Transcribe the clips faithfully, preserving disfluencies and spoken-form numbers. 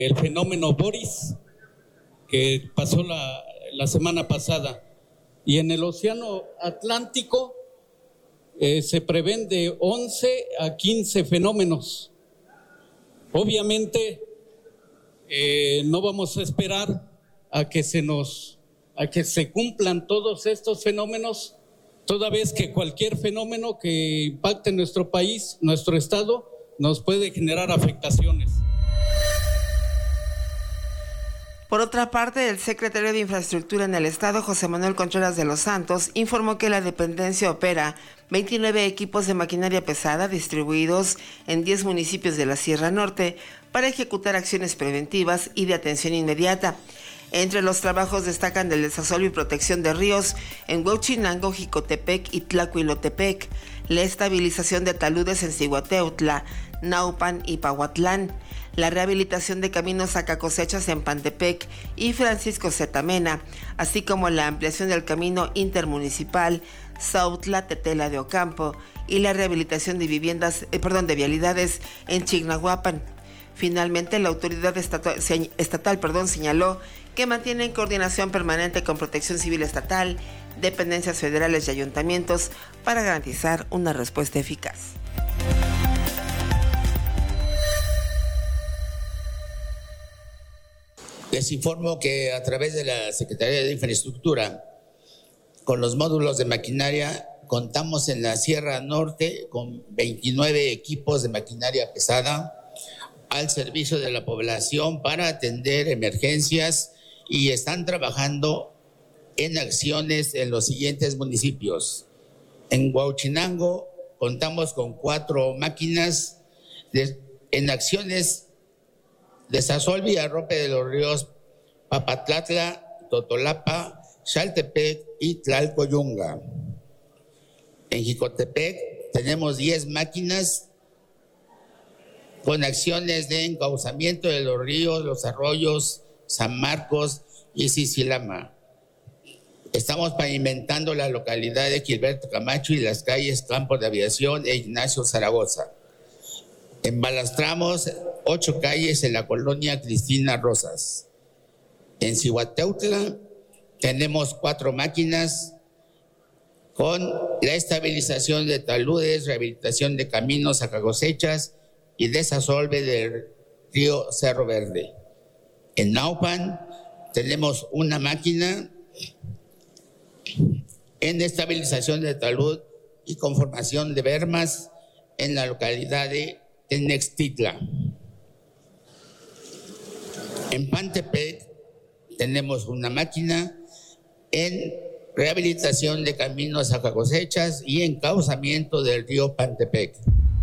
el fenómeno Boris, que pasó la, la semana pasada. Y en el Océano Atlántico eh, se prevén de once a quince fenómenos. Obviamente eh, no vamos a esperar a que se nos, a que se cumplan todos estos fenómenos, toda vez que cualquier fenómeno que impacte nuestro país, nuestro estado, nos puede generar afectaciones. Por otra parte, el secretario de Infraestructura en el Estado, José Manuel Contreras de los Santos, informó que la dependencia opera veintinueve equipos de maquinaria pesada distribuidos en diez municipios de la Sierra Norte para ejecutar acciones preventivas y de atención inmediata. Entre los trabajos destacan el desasolvo y protección de ríos en Huauchinango, Jicotepec y Tlacuilotepec, la estabilización de taludes en Cihuateutla, Naupan y Pahuatlán, la rehabilitación de caminos a cosechas en Pantepec y Francisco Zetamena, así como la ampliación del camino intermunicipal Sautla-Tetela de Ocampo y la rehabilitación de viviendas, eh, perdón, de vialidades en Chignahuapan. Finalmente, la autoridad estatal, estatal perdón, señaló que mantiene en coordinación permanente con Protección Civil Estatal, dependencias federales y ayuntamientos para garantizar una respuesta eficaz. Les informo que a través de la Secretaría de Infraestructura, con los módulos de maquinaria, contamos en la Sierra Norte con veintinueve equipos de maquinaria pesada al servicio de la población para atender emergencias y están trabajando en acciones en los siguientes municipios. En Huauchinango contamos con cuatro máquinas de, en acciones desasolve y arrope de los ríos Papatlatla, Totolapa, Xaltepec y Tlalcoyunga. En Jicotepec tenemos diez máquinas con acciones de encauzamiento de los ríos, los arroyos San Marcos y Sisilama. Estamos pavimentando la localidad de Gilberto Camacho y las calles Campo de Aviación e Ignacio Zaragoza. Embalastramos ocho calles en la colonia Cristina Rosas. En Cihuateutla tenemos cuatro máquinas con la estabilización de taludes, rehabilitación de caminos a cosechas y desasolve del río Cerro Verde. En Naupan tenemos una máquina en estabilización de talud y conformación de bermas en la localidad de Tenextitla. En Pantepec tenemos una máquina en rehabilitación de caminos a cosechas y encauzamiento del río Pantepec.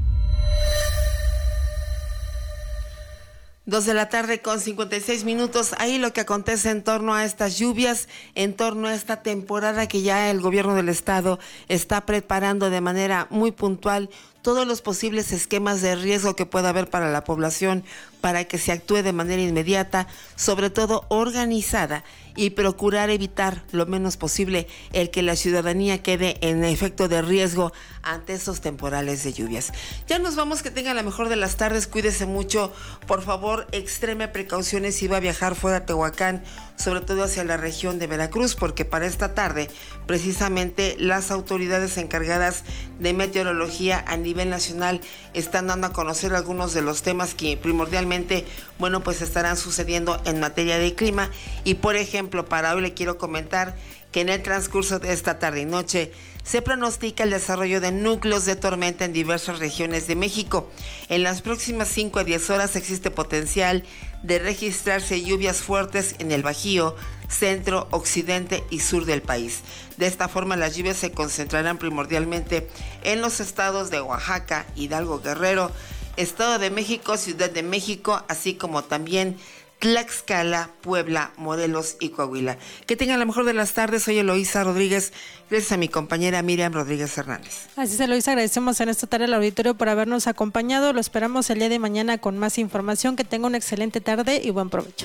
Dos de la tarde con cincuenta y seis minutos. Ahí lo que acontece en torno a estas lluvias, en torno a esta temporada que ya el gobierno del estado está preparando de manera muy puntual todos los posibles esquemas de riesgo que pueda haber para la población, para que se actúe de manera inmediata, sobre todo organizada, y procurar evitar lo menos posible el que la ciudadanía quede en efecto de riesgo ante estos temporales de lluvias. Ya nos vamos, que tengan la mejor de las tardes, cuídese mucho, por favor, extreme precauciones si va a viajar fuera de Tehuacán, sobre todo hacia la región de Veracruz, porque para esta tarde, precisamente, las autoridades encargadas de meteorología a nivel nacional están dando a conocer algunos de los temas que primordialmente, bueno, pues estarán sucediendo en materia de clima. Y por ejemplo, para hoy le quiero comentar que en el transcurso de esta tarde y noche se pronostica el desarrollo de núcleos de tormenta en diversas regiones de México. En las próximas cinco a diez horas existe potencial de registrarse lluvias fuertes en el Bajío, centro, occidente y sur del país. De esta forma, las lluvias se concentrarán primordialmente en los estados de Oaxaca, Hidalgo, Guerrero, Estado de México, Ciudad de México, así como también Tlaxcala, Puebla, Morelos y Coahuila. Que tengan la mejor de las tardes. Soy Eloísa Rodríguez, gracias a mi compañera Miriam Rodríguez Hernández. Así es, Eloísa, agradecemos en esta tarde al auditorio por habernos acompañado. Lo esperamos el día de mañana con más información. Que tenga una excelente tarde y buen provecho.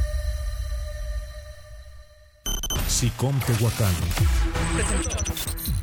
SICOM Tehuacán